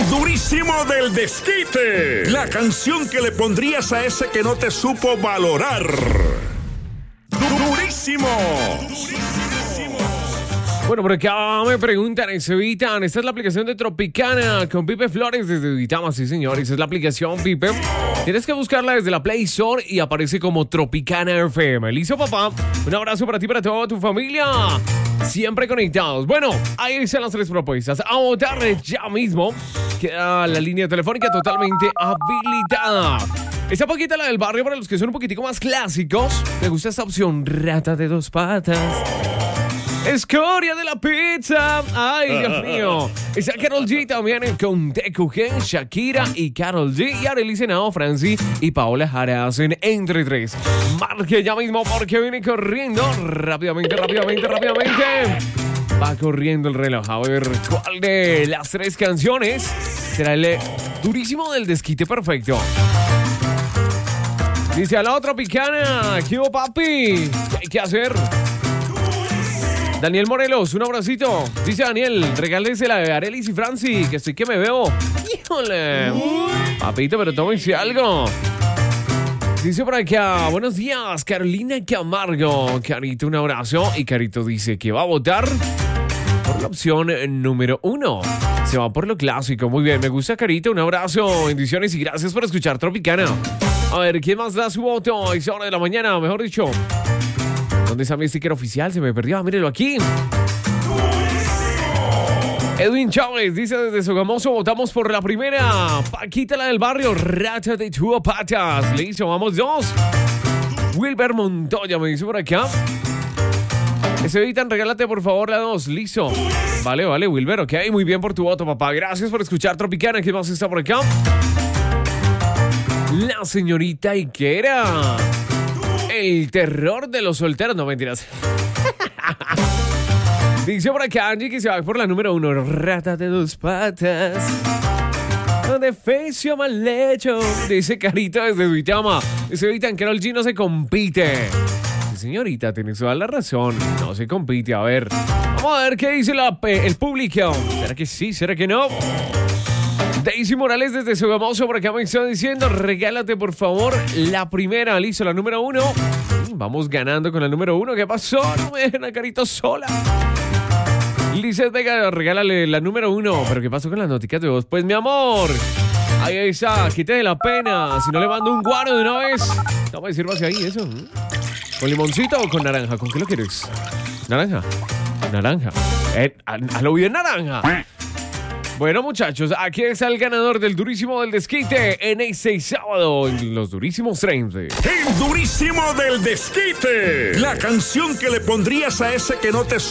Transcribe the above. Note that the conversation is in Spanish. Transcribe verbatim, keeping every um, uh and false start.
El durísimo del desquite. La canción que le pondrías a ese que no te supo valorar. Durísimo. Bueno, por acá me preguntan, se evitan. Esta es la aplicación de Tropicana con Pipe Flores desde Duitama, sí señores. Es la aplicación, Pipe. Tienes que buscarla desde la Play Store y aparece como Tropicana F M. ¿Listo, papá? Un abrazo para ti y para toda tu familia. Siempre conectados. Bueno, ahí están las tres propuestas. A votar ya mismo. Queda la línea telefónica totalmente habilitada. Esa poquita la del barrio para los que son un poquitico más clásicos. Me gusta esta opción. Rata de dos patas. Escoria de la pizza. Ay, Dios mío. Está Karol G también con T Q G, Shakira y Karol G. Y Arely Senado, Franci y Paola Jara hacen entre tres. Marque ya mismo porque viene corriendo. Rápidamente, rápidamente, rápidamente. Va corriendo el reloj. A ver cuál de las tres canciones será el durísimo del desquite perfecto. Dice a la otra Tropicana. ¿Qué hubo, papi? ¿Qué hay que hacer? Daniel Morelos, un abracito. Dice Daniel, regálesela a Arelis y Franci, que estoy que me veo. ¡Híjole! Papito, pero tómense algo. Dice por acá, buenos días, Carolina Camargo. Carito, un abrazo. Y Carito dice que va a votar por la opción número uno. Se va por lo clásico. Muy bien, me gusta, Carito. Un abrazo, bendiciones y gracias por escuchar Tropicana. A ver, ¿quién más da su voto a esa hora de la mañana? Mejor dicho, ¿dónde está mi sticker oficial? Se me perdió. Ah, mírelo aquí. Edwin Chávez dice desde Sogamoso, votamos por la primera. Paquita, la del barrio, rata de two patas. Le hizo, vamos dos. Wilber Montoya me dice por acá. Se evitan, regálate por favor la dos. Listo. Vale, vale, Wilber, ok. Muy bien por tu voto, papá. Gracias por escuchar Tropicana. ¿Qué más está por acá? La señorita Iquera. El terror de los solteros. No, mentiras. Dice por acá Angie que se va por la número uno. Rata de dos patas. Defecio mal hecho. Dice Carita desde Duitama. Dice evitan que Karol G no se compite. Sí, señorita, tienes toda la razón. No se compite. A ver. Vamos a ver qué dice la, el público. ¿Será que sí? ¿Será que no? Daisy Morales desde Sogamoso por acá me está diciendo, regálate por favor la primera. Listo, la número uno. Vamos ganando con la número uno. ¿Qué pasó? No me dejen a Carito sola. Lizeth Vega, regálale la número uno. ¿Pero qué pasó con las noticas de voz? Pues mi amor, ahí está, quítate la pena. Si no le mando un guaro de una vez. No me sirva así ahí eso. ¿Con limoncito o con naranja? ¿Con qué lo quieres? ¿Naranja? Naranja. Eh, a lo bien naranja. Bueno, muchachos, aquí está el ganador del durísimo del desquite en ese sábado en los durísimos treinta. El durísimo del desquite. La canción que le pondrías a ese que no te